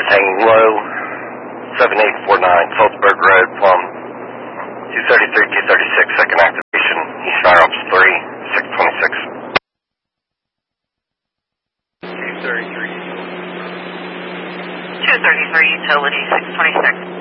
hanging low, 7849 Salzburg Road, Plum, 233-236, second activation, East Firearms 3, 626. 233 utility 626.